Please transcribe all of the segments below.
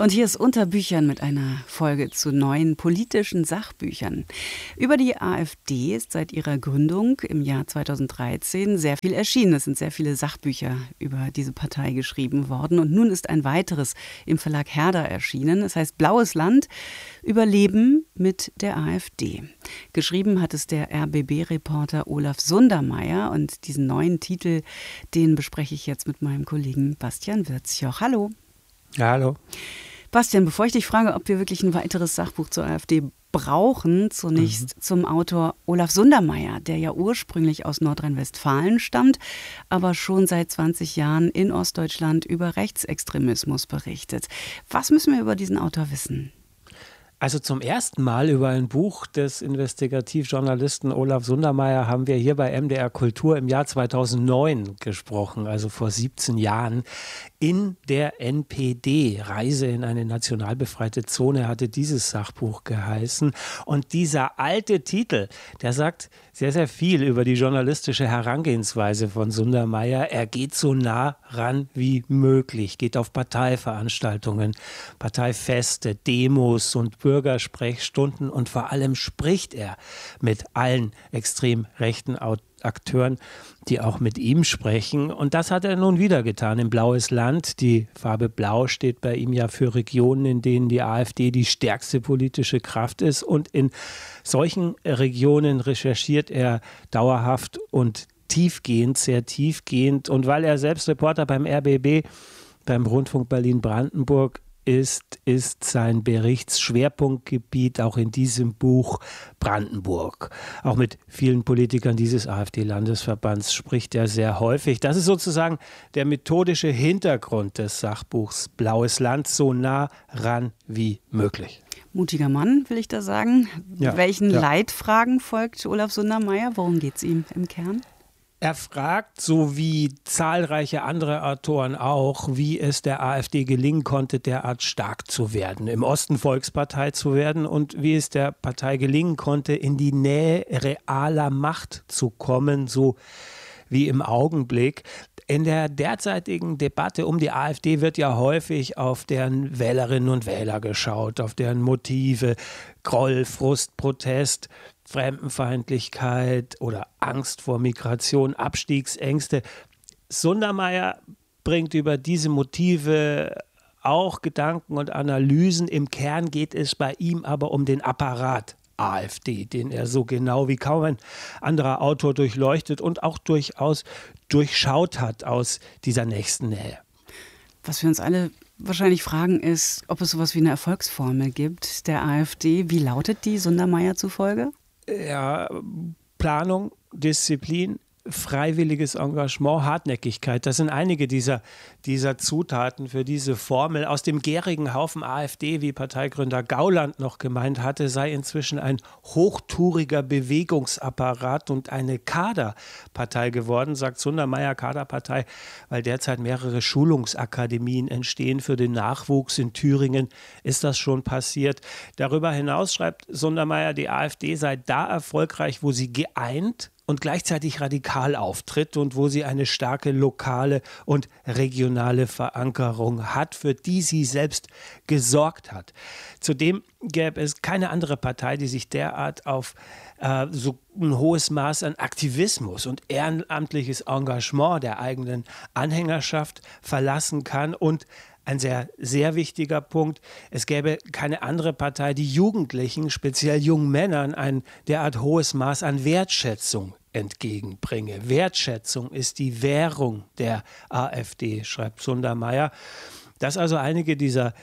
Und hier ist Unter Büchern mit einer Folge zu neuen politischen Sachbüchern. Über die AfD ist seit ihrer Gründung im Jahr 2013 sehr viel erschienen. Es sind sehr viele Sachbücher über diese Partei geschrieben worden. Und nun ist ein weiteres im Verlag Herder erschienen. Es heißt Blaues Land, Überleben mit der AfD. Geschrieben hat es der RBB-Reporter Olaf Sundermeier. Und diesen neuen Titel, den bespreche ich jetzt mit meinem Kollegen Bastian Wirzjoch. Hallo. Ja, hallo. Bastian, bevor ich dich frage, ob wir wirklich ein weiteres Sachbuch zur AfD brauchen, zunächst zum Autor Olaf Sundermeier, der ja ursprünglich aus Nordrhein-Westfalen stammt, aber schon seit 20 Jahren in Ostdeutschland über Rechtsextremismus berichtet. Was müssen wir über diesen Autor wissen? Also zum ersten Mal über ein Buch des Investigativjournalisten Olaf Sundermeier haben wir hier bei MDR Kultur im Jahr 2009 gesprochen, also vor 17 Jahren. In der NPD, Reise in eine national befreite Zone, hatte dieses Sachbuch geheißen. Und dieser alte Titel, der sagt sehr, sehr viel über die journalistische Herangehensweise von Sundermeier. Er geht so nah ran wie möglich, geht auf Parteiveranstaltungen, Parteifeste, Demos und Bürgersprechstunden und vor allem spricht er mit allen extrem rechten Akteuren, die auch mit ihm sprechen. Und das hat er nun wieder getan im Blaues Land. Die Farbe Blau steht bei ihm ja für Regionen, in denen die AfD die stärkste politische Kraft ist. Und in solchen Regionen recherchiert er dauerhaft und tiefgehend, sehr tiefgehend. Und weil er selbst Reporter beim RBB, beim Rundfunk Berlin-Brandenburg ist sein Berichtsschwerpunktgebiet auch in diesem Buch Brandenburg. Auch mit vielen Politikern dieses AfD-Landesverbands spricht er sehr häufig. Das ist sozusagen der methodische Hintergrund des Sachbuchs Blaues Land, so nah ran wie möglich. Mutiger Mann, will ich da sagen. Ja, Welchen Leitfragen folgt Olaf Sundermeier? Worum geht es ihm im Kern? Er fragt, so wie zahlreiche andere Autoren auch, wie es der AfD gelingen konnte, derart stark zu werden, im Osten Volkspartei zu werden und wie es der Partei gelingen konnte, in die Nähe realer Macht zu kommen, so wie im Augenblick. In der derzeitigen Debatte um die AfD wird ja häufig auf deren Wählerinnen und Wähler geschaut, auf deren Motive, Groll, Frust, Protest, Fremdenfeindlichkeit oder Angst vor Migration, Abstiegsängste. Sundermeier bringt über diese Motive auch Gedanken und Analysen. Im Kern geht es bei ihm aber um den Apparat AfD, den er so genau wie kaum ein anderer Autor durchleuchtet und auch durchaus durchschaut hat aus dieser nächsten Nähe. Was wir uns alle wahrscheinlich fragen ist, ob es sowas wie eine Erfolgsformel gibt der AfD. Wie lautet die Sundermeier zufolge? Ja, Planung, Disziplin, freiwilliges Engagement, Hartnäckigkeit. Das sind einige dieser Zutaten für diese Formel. Aus dem gärigen Haufen AfD, wie Parteigründer Gauland noch gemeint hatte, sei inzwischen ein hochtouriger Bewegungsapparat und eine Kaderpartei geworden, sagt Sundermeier. Kaderpartei, weil derzeit mehrere Schulungsakademien entstehen für den Nachwuchs. In Thüringen ist das schon passiert. Darüber hinaus schreibt Sundermeier, die AfD sei da erfolgreich, wo sie geeint und gleichzeitig radikal auftritt und wo sie eine starke lokale und regionale Verankerung hat, für die sie selbst gesorgt hat. Zudem gäbe es keine andere Partei, die sich derart auf so ein hohes Maß an Aktivismus und ehrenamtliches Engagement der eigenen Anhängerschaft verlassen kann. Und ein sehr, sehr wichtiger Punkt, es gäbe keine andere Partei, die Jugendlichen, speziell jungen Männern, ein derart hohes Maß an Wertschätzung entgegenbringe. Wertschätzung ist die Währung der AfD, schreibt Sundermeier. Das also einige dieser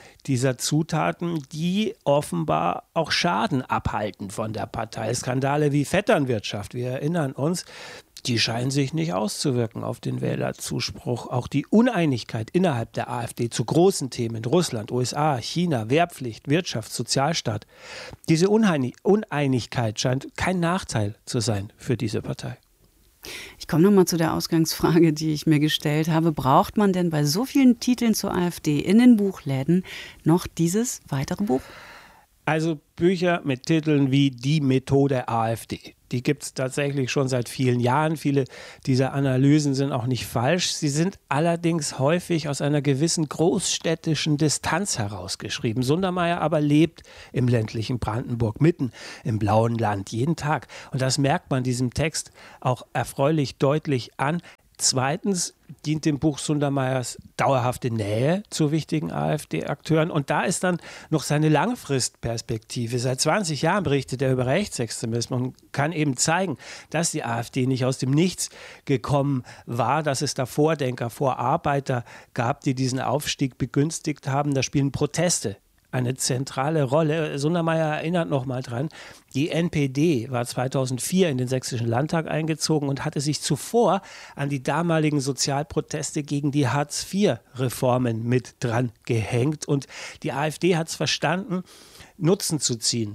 Zutaten, die offenbar auch Schaden abhalten von der Partei. Skandale wie Vetternwirtschaft, wir erinnern uns, die scheinen sich nicht auszuwirken auf den Wählerzuspruch. Auch die Uneinigkeit innerhalb der AfD zu großen Themen, Russland, USA, China, Wehrpflicht, Wirtschaft, Sozialstaat. Diese Uneinigkeit scheint kein Nachteil zu sein für diese Partei. Ich komme nochmal zu der Ausgangsfrage, die ich mir gestellt habe. Braucht man denn bei so vielen Titeln zur AfD in den Buchläden noch dieses weitere Buch? Also Bücher mit Titeln wie Die Methode AfD. Die gibt es tatsächlich schon seit vielen Jahren. Viele dieser Analysen sind auch nicht falsch. Sie sind allerdings häufig aus einer gewissen großstädtischen Distanz herausgeschrieben. Sundermeier aber lebt im ländlichen Brandenburg, mitten im blauen Land, jeden Tag. Und das merkt man diesem Text auch erfreulich deutlich an. Zweitens dient dem Buch Sundermeiers dauerhafte Nähe zu wichtigen AfD-Akteuren. Und da ist dann noch seine Langfristperspektive. Seit 20 Jahren berichtet er über Rechtsextremismus und kann eben zeigen, dass die AfD nicht aus dem Nichts gekommen war, dass es da Vordenker, Vorarbeiter gab, die diesen Aufstieg begünstigt haben. Da spielen Proteste eine zentrale Rolle. Sundermeier erinnert noch mal dran, die NPD war 2004 in den Sächsischen Landtag eingezogen und hatte sich zuvor an die damaligen Sozialproteste gegen die Hartz-IV-Reformen mit dran gehängt. Und die AfD hat es verstanden, Nutzen zu ziehen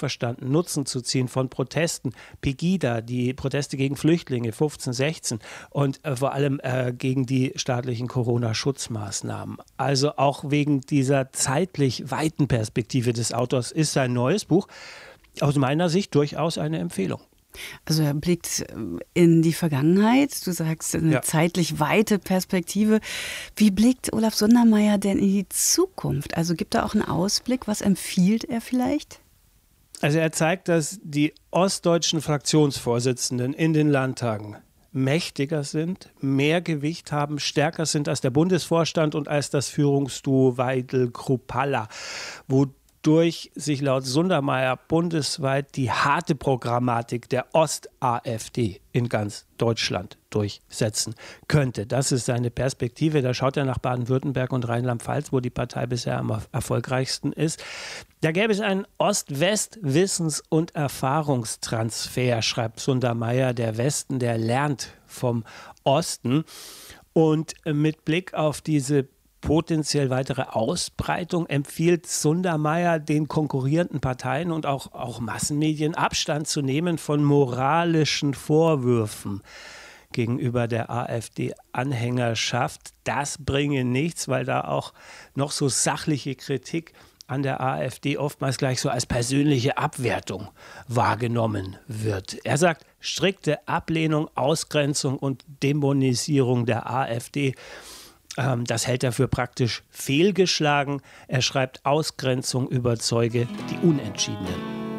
von Protesten. Pegida, die Proteste gegen Flüchtlinge, 15, 16 und vor allem gegen die staatlichen Corona-Schutzmaßnahmen. Also auch wegen dieser zeitlich weiten Perspektive des Autors ist sein neues Buch aus meiner Sicht durchaus eine Empfehlung. Also er blickt in die Vergangenheit, du sagst eine zeitlich weite Perspektive. Wie blickt Olaf Sundermeier denn in die Zukunft? Also gibt er auch einen Ausblick, was empfiehlt er vielleicht? Also er zeigt, dass die ostdeutschen Fraktionsvorsitzenden in den Landtagen mächtiger sind, mehr Gewicht haben, stärker sind als der Bundesvorstand und als das Führungsduo Weidel-Kruppalla, wodurch sich laut Sundermeier bundesweit die harte Programmatik der Ost-AfD in ganz Deutschland durchsetzen könnte. Das ist seine Perspektive. Da schaut er nach Baden-Württemberg und Rheinland-Pfalz, wo die Partei bisher am erfolgreichsten ist. Da gäbe es einen Ost-West-Wissens- und Erfahrungstransfer, schreibt Sundermeier. Der Westen, der lernt vom Osten. Und mit Blick auf diese potenziell weitere Ausbreitung empfiehlt Sundermeier den konkurrierenden Parteien und auch Massenmedien Abstand zu nehmen von moralischen Vorwürfen gegenüber der AfD-Anhängerschaft. Das bringe nichts, weil da auch noch so sachliche Kritik an der AfD oftmals gleich so als persönliche Abwertung wahrgenommen wird. Er sagt, strikte Ablehnung, Ausgrenzung und Dämonisierung der AfD, das hält er für praktisch fehlgeschlagen. Er schreibt, Ausgrenzung überzeuge die Unentschiedenen.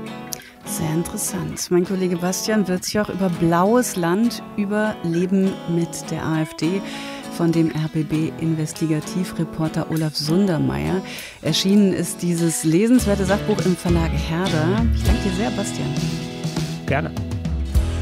Sehr interessant. Mein Kollege Bastian wird sich auch über blaues Land, über Leben mit der AfD von dem RBB-Investigativreporter Olaf Sundermeier. Erschienen ist dieses lesenswerte Sachbuch im Verlag Herder. Ich danke dir sehr, Bastian. Gerne.